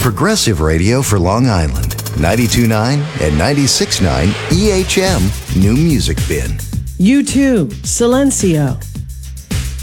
Progressive radio for Long Island. 92.9 and 96.9 EHM New Music Bin. U2, Silencio.